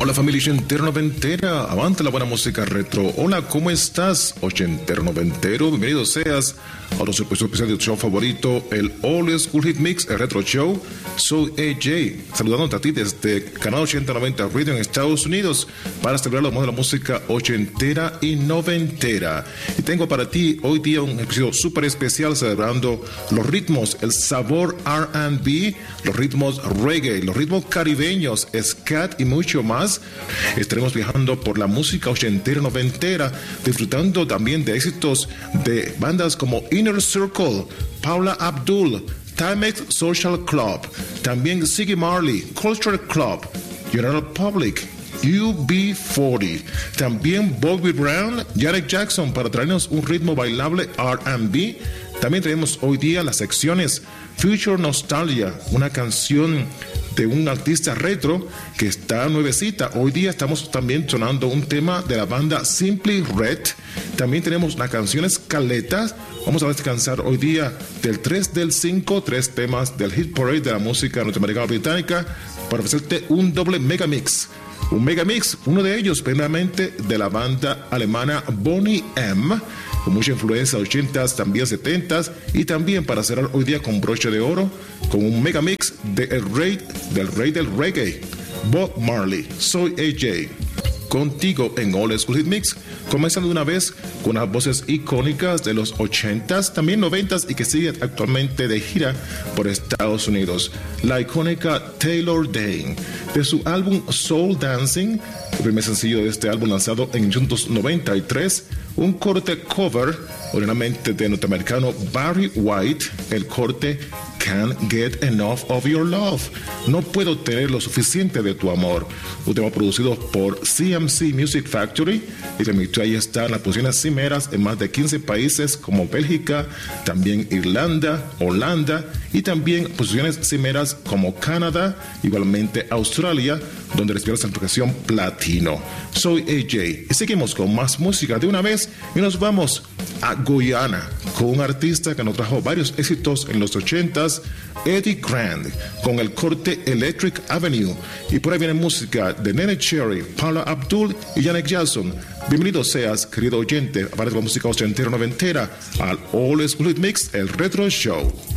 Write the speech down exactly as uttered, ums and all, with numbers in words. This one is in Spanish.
Hola familia ochentera noventera, avante la buena música retro. Hola, ¿cómo estás? Ochentero noventero, bienvenido seas a nuestro episodio especial de tu show favorito, el All School Hit Mix, el Retro Show. Soy A J, saludándote a ti desde Canal ochenta noventa Radio en Estados Unidos para celebrar los modos de la música ochentera y noventera. Y tengo para ti hoy día un episodio súper especial celebrando los ritmos, el sabor R and B, los ritmos reggae, los ritmos caribeños, scat y mucho más. Estaremos viajando por la música ochentera y noventera, disfrutando también de éxitos de bandas como Inner Circle, Paula Abdul, Timex Social Club, también Ziggy Marley, Culture Club, General Public, U B cuarenta, también Bobby Brown, Janet Jackson para traernos un ritmo bailable R and B. También tenemos hoy día las secciones Future Nostalgia, una canción de un artista retro que está nuevecita. Hoy día estamos también sonando un tema de la banda Simply Red. También tenemos las canciones Caletas. Vamos a descansar hoy día del tres del cinco, tres temas del Hit Parade de la música norteamericana británica para ofrecerte un doble megamix. Un megamix, uno de ellos primeramente de la banda alemana Boney M, con mucha influencia de ochentas, también setentas, y también para cerrar hoy día con broche de oro, con un megamix de el rey, del rey del reggae, Bob Marley. Soy A J, contigo en All School Hit Mix, comenzando una vez con las voces icónicas de los ochentas, también noventas y que siguen actualmente de gira por Estados Unidos. La icónica Taylor Dayne, de su álbum Soul Dancing, el primer sencillo de este álbum lanzado en mil novecientos noventa y tres, un corte cover originalmente de norteamericano Barry White, el corte Can't Get Enough of Your Love, no puedo tener lo suficiente de tu amor, un tema producido por C M C Music Factory y remitió ahí están las posiciones cimeras en más de quince países como Bélgica, también Irlanda, Holanda y también posiciones cimeras como Canadá, igualmente Australia, donde recibió la certificación platino. Soy A J y seguimos con más música de una vez y nos vamos a Guyana con un artista que nos trajo varios éxitos en los ochentas, Eddie Grant, con el corte Electric Avenue, y por ahí viene música de Nene Cherry, Paula Abdul y Janet Jackson. Bienvenido seas, querido oyente, a la música ochentera noventera al All School Hit Mix, el Retro Show.